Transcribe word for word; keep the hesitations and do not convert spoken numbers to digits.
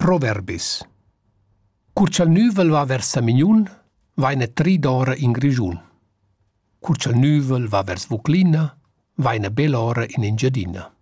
Proverbis. Curch'al nüvel va vers Samignun, vaina tri d'ora in Grischun. Curch'al nüvel va vers Vuclina, vaina bell'ora in Engiadina.